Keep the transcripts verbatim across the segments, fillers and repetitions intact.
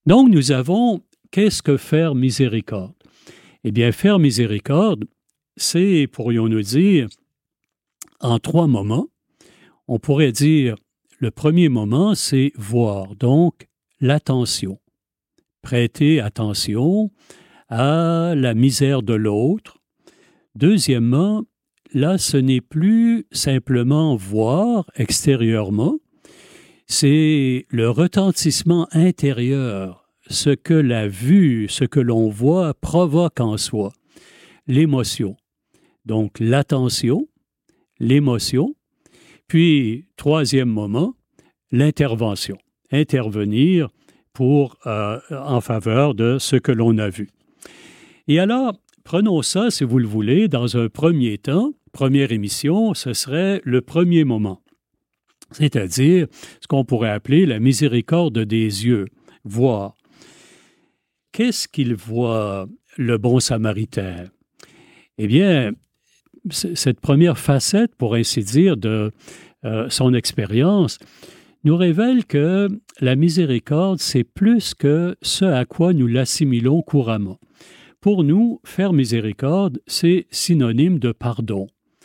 Donc, nous avons, qu'est-ce que faire miséricorde? Eh bien, faire miséricorde, c'est, pourrions-nous dire, en trois moments. On pourrait dire, le premier moment, c'est voir, donc l'attention. Prêter attention à la misère de l'autre. Deuxièmement, là, ce n'est plus simplement voir extérieurement, c'est le retentissement intérieur, ce que la vue, ce que l'on voit provoque en soi, l'émotion. Donc, l'attention, l'émotion, puis, troisième moment, l'intervention. Intervenir pour, euh, en faveur de ce que l'on a vu. Et alors, prenons ça, si vous le voulez, dans un premier temps, première émission, ce serait le premier moment, c'est-à-dire ce qu'on pourrait appeler la miséricorde des yeux, voir. Qu'est-ce qu'il voit, le bon Samaritain? Eh bien, cette première facette, pour ainsi dire, de euh, son expérience, nous révèle que la miséricorde, c'est plus que ce à quoi nous l'assimilons couramment. Pour nous, faire miséricorde, c'est synonyme de pardon.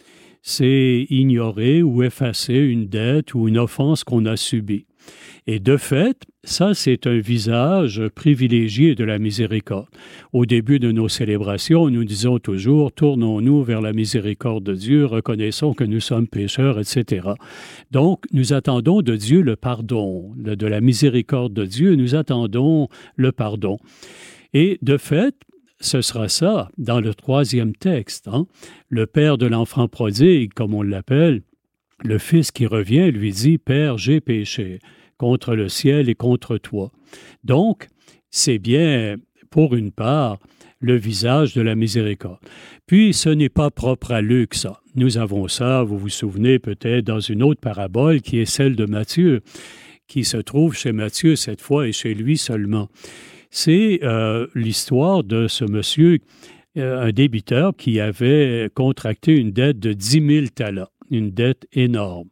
C'est ignorer ou effacer une dette ou une offense qu'on a subie. Et de fait, ça, c'est un visage privilégié de la miséricorde. Au début de nos célébrations, nous disons toujours « Tournons-nous vers la miséricorde de Dieu, reconnaissons que nous sommes pécheurs, et cetera » Donc, nous attendons de Dieu le pardon, de la miséricorde de Dieu, nous attendons le pardon. Et de fait, ce sera ça dans le troisième texte. Hein? Le père de l'enfant prodigue, comme on l'appelle, le fils qui revient lui dit « Père, j'ai péché contre le ciel et contre toi. » Donc, c'est bien, pour une part, le visage de la miséricorde. Puis, ce n'est pas propre à Luc, ça. Nous avons ça, vous vous souvenez peut-être, dans une autre parabole qui est celle de Matthieu, qui se trouve chez Matthieu cette fois et chez lui seulement. C'est euh, l'histoire de ce monsieur, euh, un débiteur qui avait contracté une dette de dix mille talents, une dette énorme.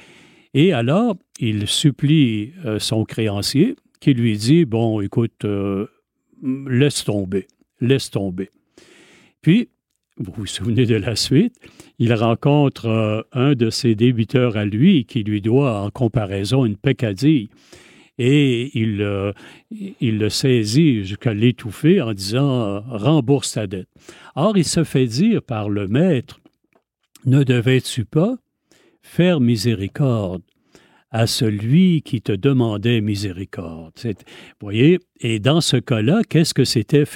Et alors, il supplie euh, son créancier qui lui dit, bon, écoute, euh, laisse tomber, laisse tomber. Puis, vous vous souvenez de la suite, il rencontre euh, un de ses débiteurs à lui qui lui doit, en comparaison, une peccadille. Et il, euh, il le saisit jusqu'à l'étouffer en disant « rembourse ta dette ». Or, il se fait dire par le maître « ne devais-tu pas faire miséricorde à celui qui te demandait miséricorde ». Vous voyez, et dans ce cas-là, qu'est-ce que c'était